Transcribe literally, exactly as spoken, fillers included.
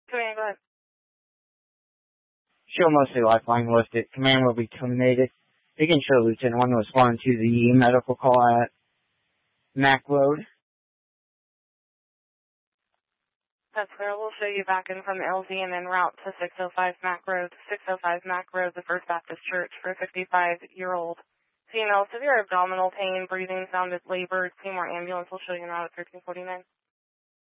Command, go ahead. Show mostly lifeline listed. Command will be terminated. You can show Lieutenant one to respond to the medical call at Mac Road. That's clear. We'll show you back in from L Z and en route to six oh five Mac Road. six oh five Mac Road, the First Baptist Church for a fifty-five-year-old female. Severe abdominal pain, breathing, sounded labored. Seymour ambulance will show you now at thirteen forty-nine.